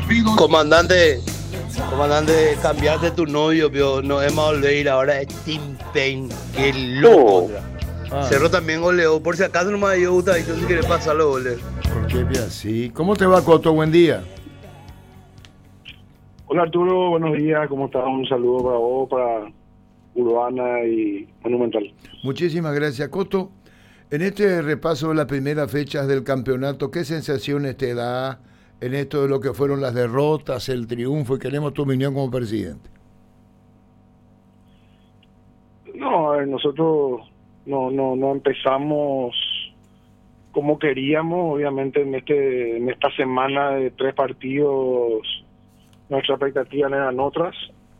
Comandante, comandante, cambiaste tu novio, pero no es más Olveira, ahora es Tim Payne, qué loco. Oh, Cerro también goleó, por si acaso no me dio gusta, y si quieres pasarlo, goles. ¿Por qué es así? ¿Cómo te va, Coto? Buen día. hola Arturo, buenos días, ¿cómo estás? Un saludo para vos, para Urbana y Monumental. Muchísimas gracias, Coto. En este repaso de las primeras fechas del campeonato, ¿qué sensaciones te da en esto de lo que fueron las derrotas, el triunfo? Y queremos tu opinión como presidente. No, a ver, nosotros no empezamos como queríamos, obviamente en esta semana de 3 partidos nuestras expectativas eran otras.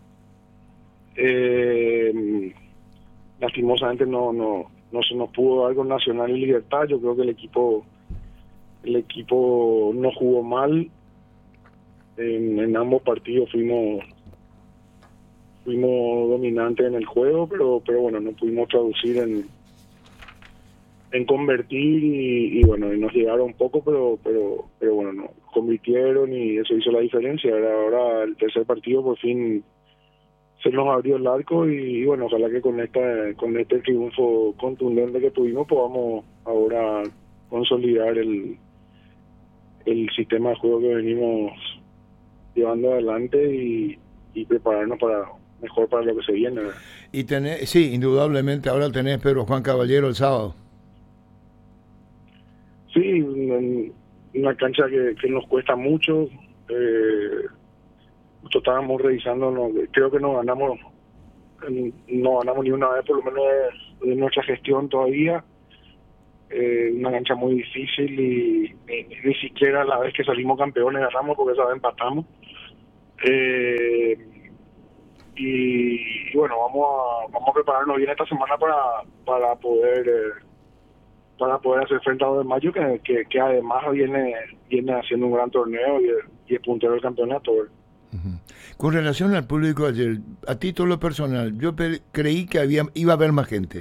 Lastimosamente no se nos pudo dar con Nacional y Libertad. Yo creo que el equipo no jugó mal. En ambos partidos fuimos dominantes en el juego, pero bueno, no pudimos traducir en convertir y bueno, y nos llegaron un poco, pero bueno, no convirtieron y eso hizo la diferencia. Ahora el tercer partido por fin se nos abrió el arco y bueno, ojalá que con este triunfo contundente que tuvimos podamos ahora consolidar el sistema de juego que venimos llevando adelante y prepararnos mejor para lo que se viene. Y tenés, sí, indudablemente ahora tenés Pedro Juan Caballero el sábado. Sí, una cancha que nos cuesta mucho. Nosotros estábamos revisando, creo que no ganamos ni una vez, por lo menos de nuestra gestión todavía. Una cancha muy difícil y ni siquiera la vez que salimos campeones ganamos, porque esa vez empatamos. Y bueno, vamos a prepararnos bien esta semana para poder hacer frente a 2 de mayo, que además viene haciendo un gran torneo y es puntero del campeonato. Con relación al público ayer, a título personal, yo creí que iba a haber más gente.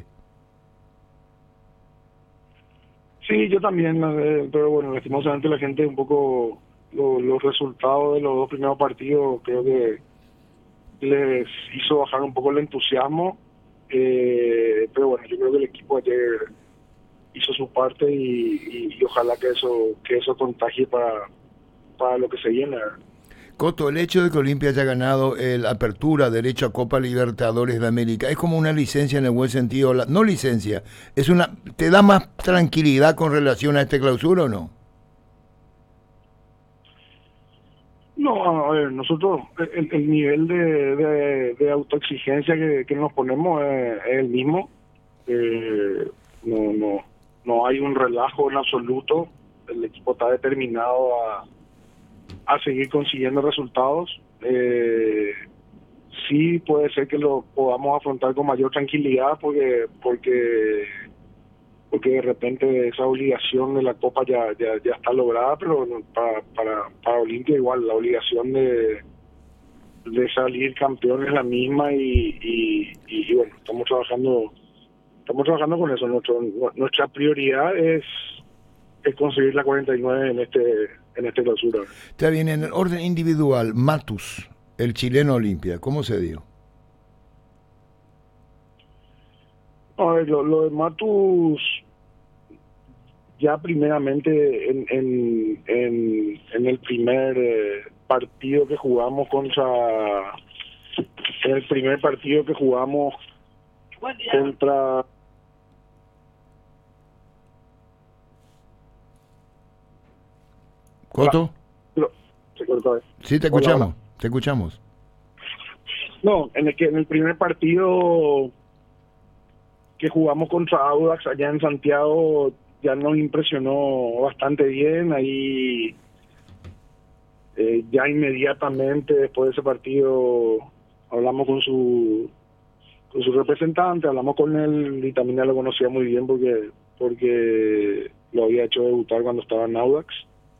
Sí, yo también, pero bueno, lastimosamente la gente un poco, los resultados de los 2 primeros partidos creo que les hizo bajar un poco el entusiasmo, pero bueno, yo creo que el equipo ayer hizo su parte y ojalá que eso contagie para lo que se viene. Coto, el hecho de que Olimpia haya ganado el Apertura, derecho a Copa Libertadores de América, es como una licencia en el buen sentido, no licencia, ¿te da más tranquilidad con relación a este clausura o no? No, a ver, nosotros, el nivel de autoexigencia que nos ponemos es el mismo. No hay un relajo en absoluto. El equipo está determinado a seguir consiguiendo resultados. Sí puede ser que lo podamos afrontar con mayor tranquilidad porque de repente esa obligación de la Copa ya está lograda, pero para Olimpia igual la obligación de salir campeón es la misma y bueno, estamos trabajando con eso. Nuestra prioridad es conseguir la 49 en este clausura. Está bien, en el orden individual, Matus, el chileno Olimpia, ¿cómo se dio? A ver, lo de Matus, ya primeramente en el primer partido que jugamos contra ¿Coto? Se cortó. Sí, te escuchamos, te escuchamos. No, en el primer partido que jugamos contra Audax allá en Santiago ya nos impresionó bastante bien. Ahí ya inmediatamente después de ese partido hablamos con su representante, hablamos con él y también ya lo conocía muy bien porque lo había hecho debutar cuando estaba en Audax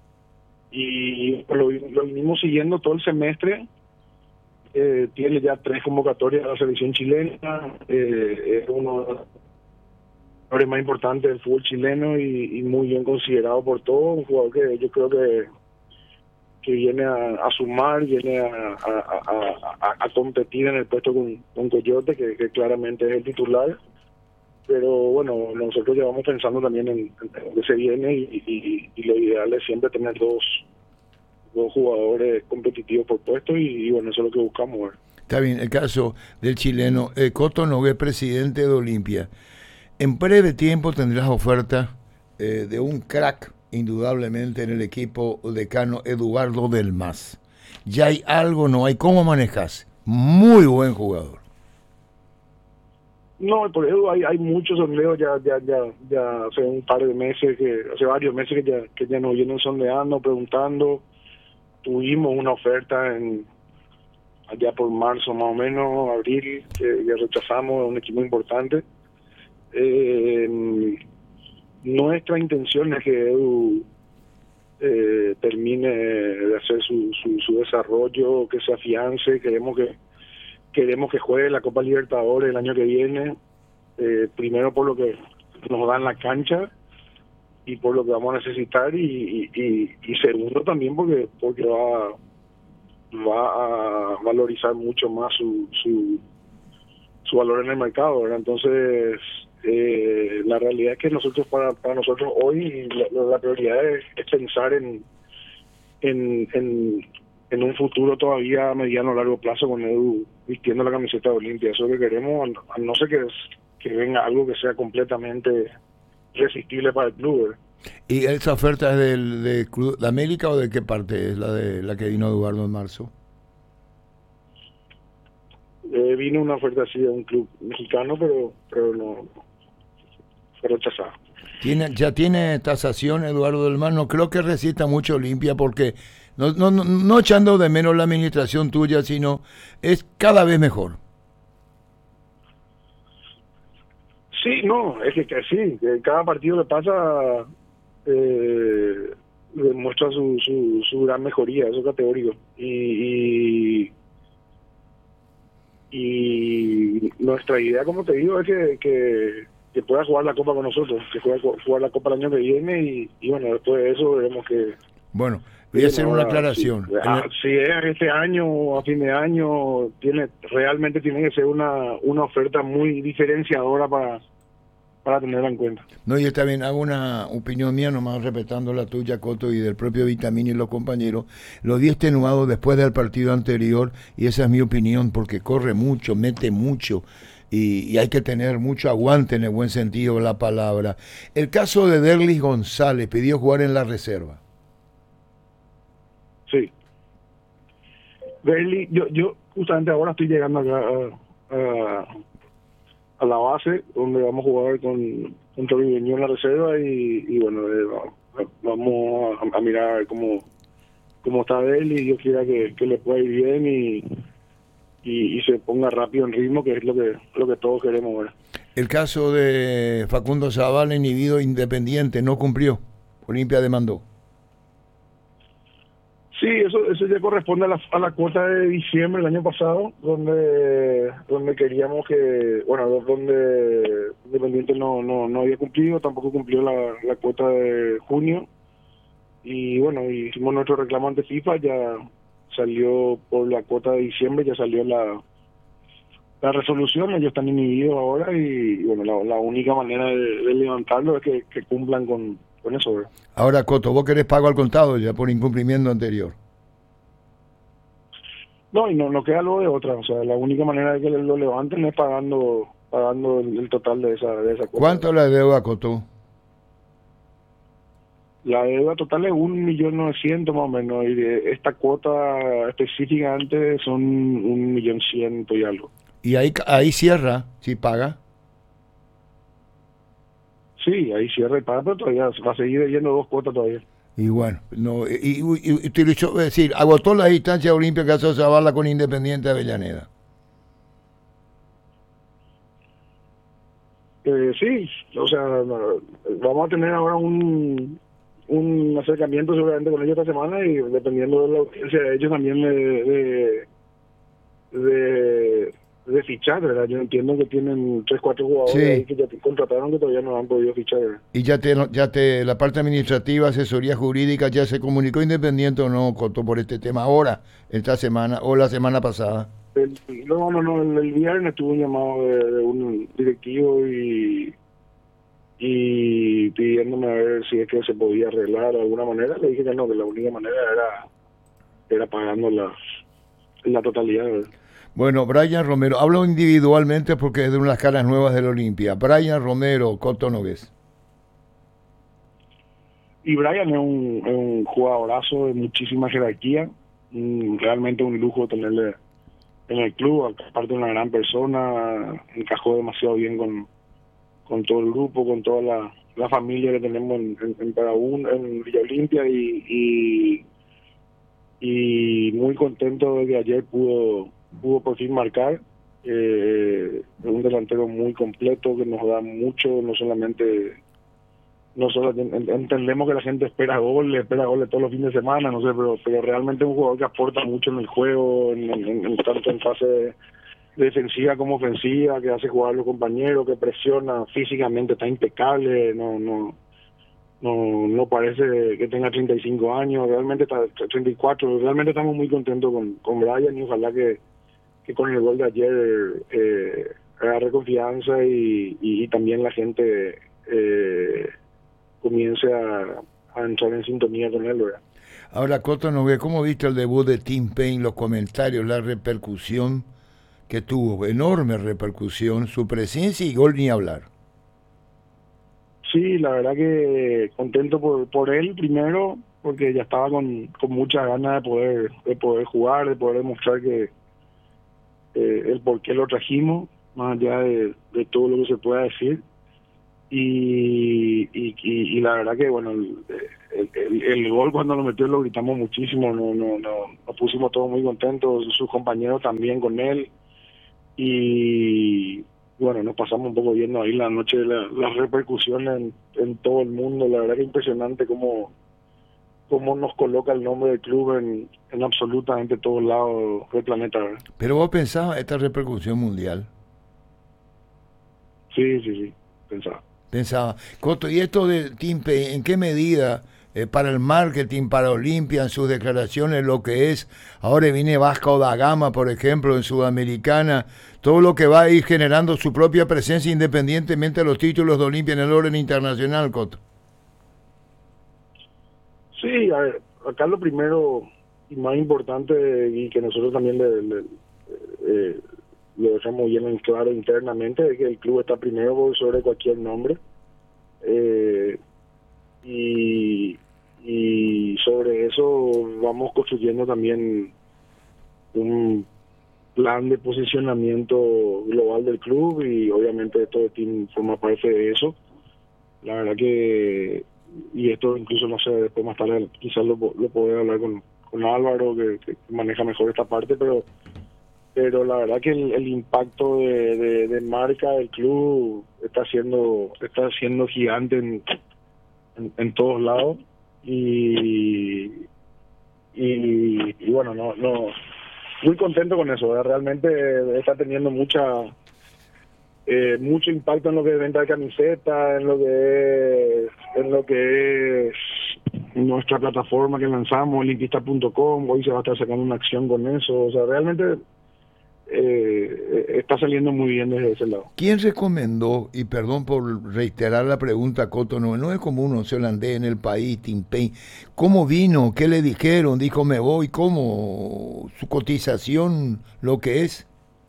y lo vinimos siguiendo todo el semestre. Tiene ya 3 convocatorias a la selección chilena, es uno de los jugadores más importantes del fútbol chileno y muy bien considerado por todos, un jugador que yo creo que viene a sumar, viene a competir en el puesto con Coyote, que claramente es el titular. Pero bueno, nosotros llevamos pensando también en que se viene y lo ideal es siempre tener dos jugadores competitivos por puesto y bueno, eso es lo que buscamos, ¿verdad? Está bien, el caso del chileno Coto Nogués, presidente de Olimpia. En breve tiempo tendrás oferta de un crack, indudablemente, en el equipo decano, Eduardo Del Mas. Ya hay algo, no hay. ¿Cómo manejas? Muy buen jugador. No, por eso hay muchos sondeos ya hace un par de meses, hace varios meses que ya nos vienen sondeando, preguntando. Tuvimos una oferta allá por marzo más o menos, abril, que ya rechazamos, un equipo importante. Nuestra intención es que Edu termine de hacer su desarrollo, que se afiance. Queremos que juegue la Copa Libertadores el año que viene, primero por lo que nos dan la cancha y por lo que vamos a necesitar y segundo también porque va a valorizar mucho más su valor en el mercado, ¿verdad? Entonces la realidad es que nosotros para nosotros hoy la prioridad es pensar en un futuro todavía a mediano o largo plazo con Edu vistiendo la camiseta de Olimpia. Eso es lo que queremos, a no ser que venga algo que sea completamente irresistible para el club, ¿verdad? ¿Y esa oferta es del Club de América o de qué parte es la que vino Eduardo en marzo? Vino una oferta así de un club mexicano, pero no fue rechazada. ¿Ya tiene tasación Eduardo Del Mar? No creo que resista mucho Olimpia porque no echando de menos la administración tuya, sino es cada vez mejor. Sí, no, es que sí, que cada partido que pasa demuestra su gran mejoría, eso es categórico. Y nuestra idea, como te digo, es que pueda jugar la Copa con nosotros, que pueda jugar la Copa el año que viene y bueno, después de eso veremos que... Bueno, voy a hacer una aclaración. Si es este año o a fin de año, realmente tiene que ser una oferta muy diferenciadora para tenerla en cuenta. No, y está bien, hago una opinión mía, nomás respetando la tuya, Coto, y del propio Vitamín y los compañeros. Lo vi extenuado después del partido anterior, y esa es mi opinión, porque corre mucho, mete mucho, y hay que tener mucho aguante en el buen sentido de la palabra. El caso de Derlis González, pidió jugar en la reserva. Sí. Derlis, yo justamente ahora estoy llegando acá a la base donde vamos a jugar con Toribio en la reserva y bueno, vamos a mirar cómo está él y Dios quiera que le pueda ir bien y se ponga rápido en ritmo, que es lo que todos queremos ahora. El caso de Facundo Zavala, inhibido Independiente, no cumplió. Olimpia demandó. Sí, eso ya corresponde a la cuota de diciembre del año pasado, donde queríamos donde Independiente no había cumplido, tampoco cumplió la cuota de junio. Y bueno, hicimos nuestro reclamo ante FIFA, ya salió por la cuota de diciembre, ya salió la resolución, ellos están inhibidos ahora y bueno, la única manera de levantarlo es que cumplan con eso, ¿verdad? Ahora, Coto, vos querés pago al contado ya por incumplimiento anterior. No, y no queda luego de otra, o sea, la única manera de que lo levanten es pagando el total de esa cuota. ¿Cuánto la deuda, Coto? La deuda total es 1.900.000 más o menos, y de esta cuota específicamente son 1.100.000 y algo. Y ahí cierra, si paga. Sí, ahí cierra y paga, pero todavía va a seguir debiendo 2 cuotas todavía. Y bueno, y utilizó, es decir, agotó la distancia olímpica de Zavala con Independiente de Avellaneda. Sí, o sea, vamos a tener ahora un acercamiento seguramente con ellos esta semana y dependiendo de la audiencia de ellos también de de fichar, ¿verdad? Yo entiendo que tienen 3, 4 jugadores Sí. ahí que ya contrataron que todavía no han podido fichar, ¿verdad? Y la parte administrativa, asesoría jurídica, ya se comunicó Independiente o no, Coto, por este tema ahora, esta semana o la semana pasada. El viernes tuve un llamado de un directivo y pidiéndome a ver si es que se podía arreglar de alguna manera. Le dije que no, que la única manera era pagando la totalidad, ¿verdad? Bueno, Brian Romero, hablo individualmente porque es de unas caras nuevas del Olimpia. Brian Romero, Coto Nogués. Y Brian es un jugadorazo de muchísima jerarquía, realmente un lujo tenerle en el club, aparte de una gran persona, encajó demasiado bien con todo el grupo, con toda la familia que tenemos en Paraún, en Villa Olimpia, y muy contento de que ayer pudo por fin marcar. Un delantero muy completo que nos da mucho, no solo entendemos que la gente espera goles todos los fines de semana, no sé, pero realmente es un jugador que aporta mucho en el juego, tanto en fase defensiva como ofensiva, que hace jugar a los compañeros, que presiona físicamente, está impecable, no parece que tenga 35 años, realmente está 34, realmente estamos muy contentos con Brian, y ojalá que con el gol de ayer agarre confianza y también la gente comience a entrar en sintonía con él, ¿verdad? Ahora, Coto Nogués, ¿cómo viste el debut de Tim Payne, los comentarios, la repercusión que tuvo? Enorme repercusión, su presencia y gol ni hablar. Sí, la verdad que contento por él primero, porque ya estaba con muchas ganas de poder jugar, de poder demostrar que el por qué lo trajimos, más allá de todo lo que se pueda decir. Y la verdad que bueno, el gol cuando lo metió lo gritamos muchísimo, nos pusimos todos muy contentos, sus compañeros también con él, y bueno, nos pasamos un poco viendo ahí la noche las repercusiones en todo el mundo. La verdad que impresionante cómo nos coloca el nombre del club en absolutamente todos lados del planeta, ¿verdad? Pero vos pensabas esta repercusión mundial. Sí, pensaba. Coto, ¿y esto de Tim Payne, en qué medida para el marketing, para Olimpia, en sus declaraciones, lo que es, ahora viene Vasco da Gama, por ejemplo, en Sudamericana, todo lo que va a ir generando su propia presencia independientemente de los títulos de Olimpia en el orden internacional, Coto? Sí, a ver, acá lo primero y más importante, y que nosotros también lo dejamos bien en claro internamente, es que el club está primero sobre cualquier nombre, y sobre eso vamos construyendo también un plan de posicionamiento global del club, y obviamente todo el team forma parte de eso. La verdad que, y esto incluso, no sé, después más tarde quizás lo podré hablar con Álvaro, que maneja mejor esta parte, pero la verdad que el impacto de marca del club está siendo gigante en todos lados, y bueno, no muy contento con eso, ¿verdad? Realmente está teniendo mucho impacto en lo que es venta de camiseta, en lo que es nuestra plataforma que lanzamos, olimpista.com. Hoy se va a estar sacando una acción con eso, o sea, realmente está saliendo muy bien desde ese lado. ¿Quién recomendó, y perdón por reiterar la pregunta, Coto, no es como un neozelandés en el país, Tim Payne, ¿cómo vino? ¿Qué le dijeron? ¿Dijo me voy? ¿Cómo? ¿Su cotización lo que es?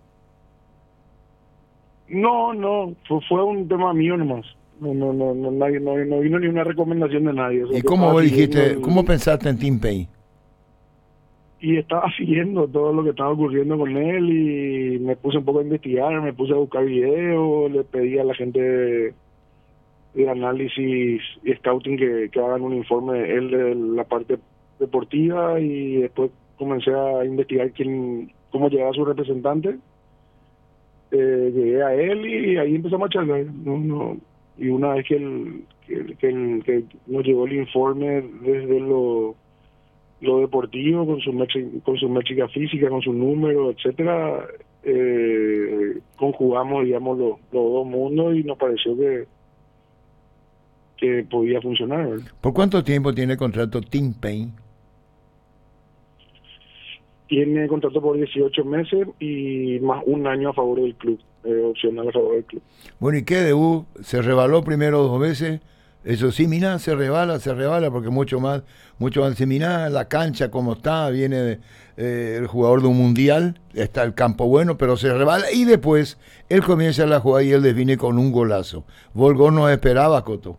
No, fue un tema mío nomás. No vino ni una recomendación de nadie. O sea, ¿Y cómo vos dijiste, cómo pensaste en Tim Payne? Y estaba siguiendo todo lo que estaba ocurriendo con él, y me puse un poco a investigar, me puse a buscar videos, le pedí a la gente de análisis y scouting que hagan un informe de él de la parte deportiva, y después comencé a investigar cómo llegaba su representante. Llegué a él y ahí empezamos a charlar. Y una vez que nos llegó el informe desde lo deportivo, con su métrica física, con su número, etcétera, conjugamos, digamos, los dos mundos y nos pareció que podía funcionar, ¿verdad? ¿Por cuánto tiempo tiene contrato Tim Payne? Tiene contrato por 18 meses y más un año a favor del club, opcional a favor del club. Bueno, ¿y qué debut? ¿Se rebaló primero 2 veces? Eso sí, Miná se rebala, porque mucho más si Miná, la cancha como está, viene el jugador de un mundial, está el campo bueno, pero se rebala y después él comienza la jugada y él define con un golazo. ¿Vos el gol no esperaba, Coto?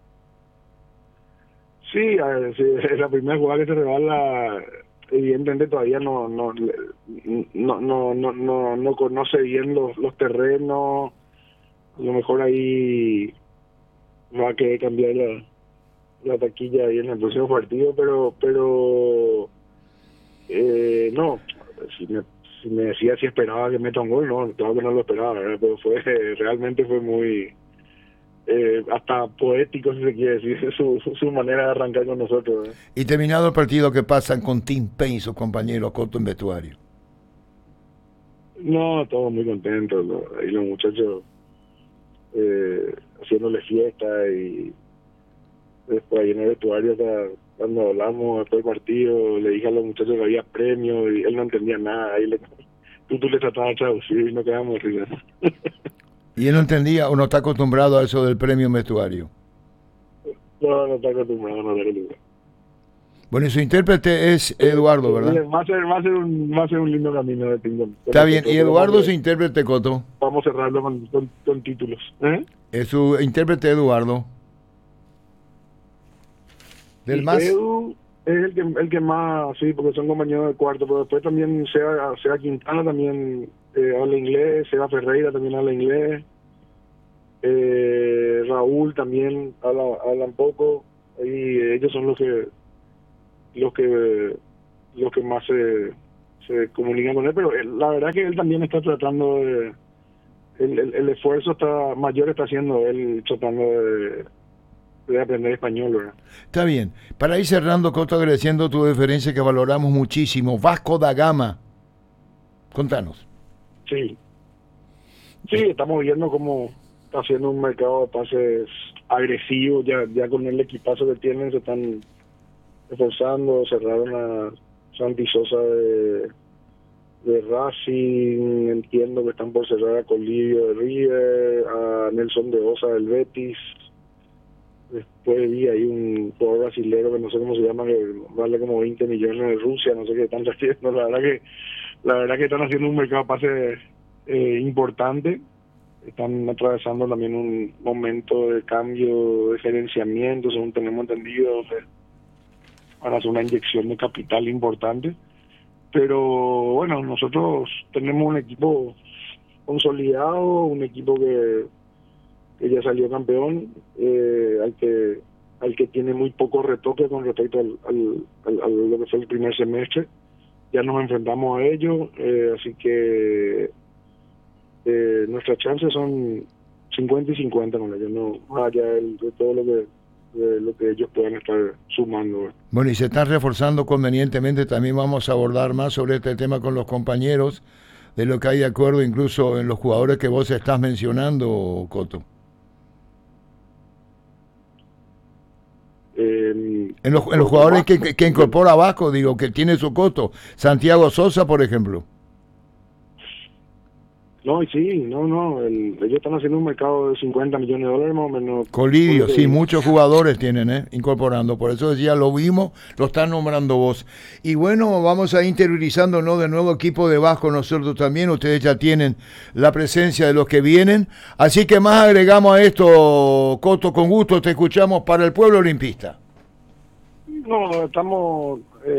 Sí, sí, es la primera jugada que se rebala. Evidentemente todavía no conoce bien los terrenos. A lo mejor ahí va a querer cambiar la taquilla ahí en el próximo partido, pero no, si me decía si esperaba que meta un gol, no, claro que no lo esperaba, ¿verdad? Pero realmente fue muy hasta poético, si se quiere decir, su manera de arrancar con nosotros, ¿verdad? Y terminado el partido, ¿qué pasan con Tim Payne y sus compañeros, Coto, en vestuario? No, todos muy contentos, ¿no? Ahí los muchachos haciéndole fiesta y después ahí en el vestuario cuando hablamos después del partido le dije a los muchachos que había premio y él no entendía nada, ahí tú le tratabas de traducir y no quedamos risa. ¿Y él no entendía o no está acostumbrado a eso del premio en vestuario? No está acostumbrado, no está acostumbrado. Bueno, y su intérprete es Eduardo, ¿verdad? Va a ser un lindo camino de ping-pong. Está bien, y Eduardo es su intérprete, Coto. Vamos a cerrarlo con títulos. Es su intérprete Eduardo. ¿Del más? Edu es el que más, sí, porque son compañeros de cuarto, pero después también Seba Quintana también habla inglés, Seba Ferreira también habla inglés, Raúl también habla un poco, y ellos son los que más se comunican con él, pero la verdad que él también está tratando de, el esfuerzo mayor está haciendo él tratando de aprender español, ¿verdad? Está bien. Para ir cerrando, Coto, agradeciendo tu deferencia que valoramos muchísimo. Vasco da Gama. Contanos. Sí, estamos viendo cómo está haciendo un mercado de pases agresivo, ya con el equipazo que tienen se están esforzando, cerraron a Santi Sosa de Racing, entiendo que están por cerrar a Colivio de River, a Nelson de Osa del Betis. Después vi ahí un jugador brasilero que no sé cómo se llama, que vale como 20 millones de Rusia, no sé qué están haciendo. La verdad que están haciendo un mercado de pases importante. Están atravesando también un momento de cambio de gerenciamiento, según tenemos entendido, para hacer una inyección de capital importante. Pero bueno, nosotros tenemos un equipo consolidado, un equipo que ya salió campeón, al que tiene muy poco retoque con respecto a lo que fue el primer semestre. Ya nos enfrentamos a ello, así que nuestras chances son 50 y 50 con ellos, no más allá de todo lo que ellos puedan estar sumando. Bueno, y se están reforzando convenientemente. También vamos a abordar más sobre este tema con los compañeros, de lo que hay de acuerdo incluso en los jugadores que vos estás mencionando, Coto. En los jugadores que incorpora Vasco, digo, que tiene su costo. Santiago Sosa, por ejemplo. No, sí, ellos están haciendo un mercado de 50 millones de dólares más o menos. Colidio, sí, muchos jugadores tienen, incorporando. Por eso decía, lo vimos, lo están nombrando vos. Y bueno, vamos a interiorizándonos de nuevo equipo de Vasco, nosotros también. Ustedes ya tienen la presencia de los que vienen. Así que más agregamos a esto, Coto, con gusto te escuchamos para el pueblo olimpista. No, estamos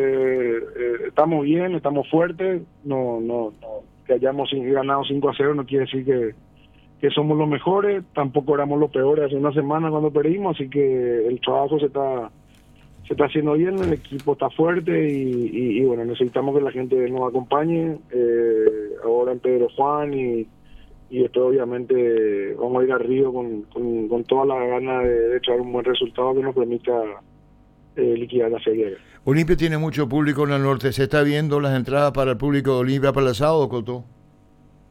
bien, estamos fuertes, no que hayamos ganado 5-0 no quiere decir que somos los mejores, tampoco éramos los peores hace una semana cuando perdimos, así que el trabajo se está haciendo bien, el equipo está fuerte y bueno, necesitamos que la gente nos acompañe, ahora en Pedro Juan y después obviamente vamos a ir a Río con toda la gana de traer un buen resultado que nos permita liquidar la serie. Olimpia tiene mucho público en el norte. ¿Se está viendo las entradas para el público de Olimpia para el sábado, Coto?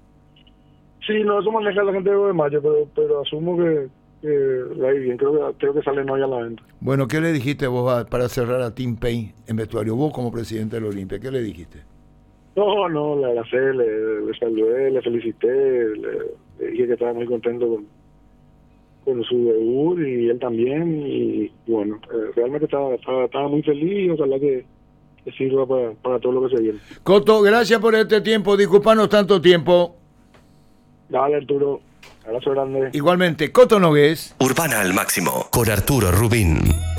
Sí, no, eso maneja la gente de 2 de mayo, pero asumo que va a ir bien. Creo que salen hoy a la venta. Bueno, ¿qué le dijiste vos para cerrar a Tim Payne en vestuario? Vos como presidente del Olimpia, ¿qué le dijiste? No, le abracé, le saludé, le felicité, le dije que estaba muy contento con su debut y él también. Y bueno, realmente estaba muy feliz y ojalá que sirva para todo lo que se viene. Coto, gracias por este tiempo. Disculpanos tanto tiempo. Dale, Arturo. Abrazo grande. Igualmente, Coto Nogués. Urbana al máximo con Arturo Rubín.